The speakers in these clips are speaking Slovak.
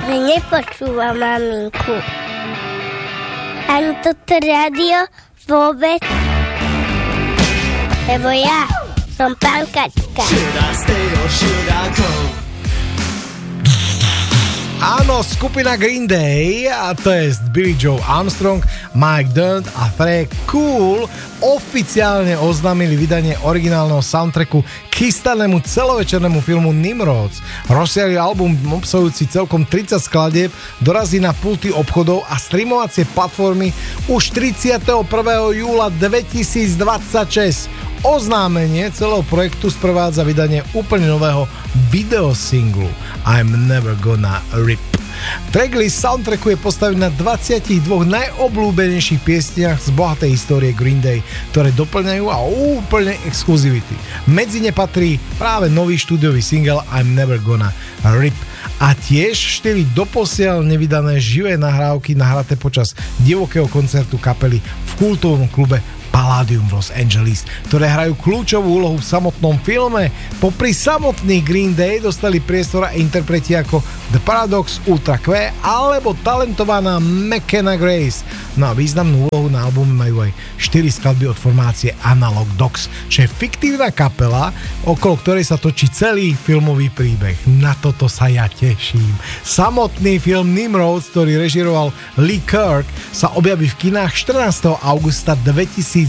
že nepočúva maminku. Ani toto rádio vôbec. Lebo ja som pankačka. Áno, skupina Green Day, a to je Billie Joe Armstrong, Mike Dirnt a Frank Cool oficiálne oznámili vydanie originálneho soundtracku k chystanému celovečernému filmu Nimrods. Rozsiahly album obsahujúci celkom 30 skladieb dorazí na pulty obchodov a streamovacie platformy už 31. júla 2026. Oznámenie celého projektu sprevádza vydanie úplne nového videosinglu I'm Never Gonna Rip. Tracklist soundtracku je postavený na 22 najobľúbenejších piesniach z bohatej histórie Green Day, ktoré doplňajú a úplne exkluzivity. Medzi ne patrí práve nový štúdiový single I'm Never Gonna Rip a tiež 4 doposiaľ nevydané živé nahrávky nahraté počas divokého koncertu kapely v kultovom klube Palladium v Los Angeles, ktoré hrajú kľúčovú úlohu v samotnom filme. Popri samotných Green Day dostali priestor a interpreti ako The Paradox, Ultra Q alebo talentovaná McKenna Grace. No a významnú úlohu na albume majú aj 4 skladby od formácie Analog Dogs, čo je fiktívna kapela, okolo ktorej sa točí celý filmový príbeh. Na toto sa ja teším. Samotný film Nimrods, ktorý režiroval Lee Kirk, sa objaví v kinách 14. augusta 2026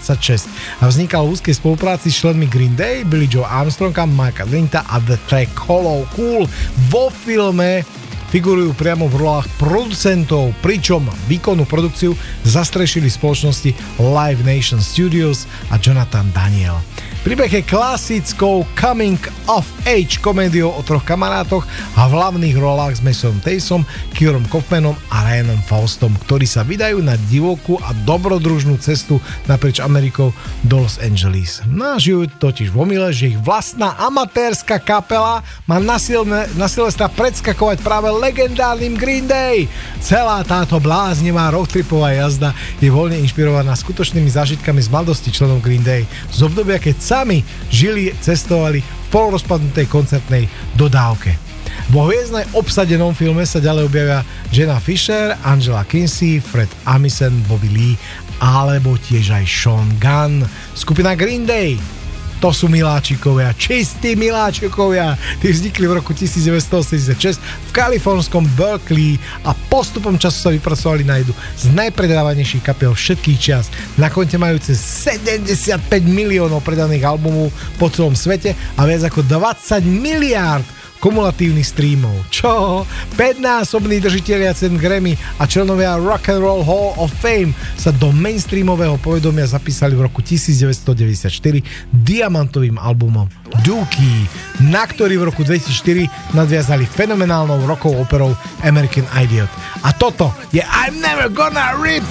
a vznikal v úzkej spolupráci s členmi Green Day, Billie Joe Armstronga, Mikea Drinta a The Track Hollow Cool. Vo filme figurujú priamo v rolách producentov, pričom výkonnú produkciu zastrešili spoločnosti Live Nation Studios a Jonathan Daniel. Príbeh je klasickou coming of age komédiou o 3 kamarátoch a v hlavných rolách s Masonom Tasom, Kierom Kaufmanom a Ryanom Faustom, ktorí sa vydajú na divokú a dobrodružnú cestu naprieč Amerikou do Los Angeles. Žijú totiž v omyle, že ich vlastná amatérska kapela má na Silvestra predskakovať práve legendárnym Green Day. Celá táto bláznivá roadtripová jazda je voľne inšpirovaná skutočnými zážitkami z mladosti členov Green Day z obdobia, keď sami žili, cestovali v polorozpadnutej koncertnej dodávke. Vo hviezdnej obsadenom filme sa ďalej objavia Jenna Fisher, Angela Kinsey, Fred Armisen, Bobby Lee alebo tiež aj Sean Gunn. Skupina Green Day, to sú miláčikovia, čistí miláčikovia. Tí vznikli v roku 1986 v kalifornskom Berkeley a postupom času sa vypracovali na jednu z najpredávanejších kapiel všetkých čias. Na konte majú cez 75 miliónov predaných albumov po celom svete a viac ako 20 miliárd kumulatívnych streamov. Čo? 5-násobní držitelia cen Grammy a členovia Rock and Roll Hall of Fame sa do mainstreamového povedomia zapísali v roku 1994 diamantovým albumom Dookie, na ktorý v roku 2004 nadviazali fenomenálnou rockovou operou American Idiot. A toto je I'm Never Gonna Rip!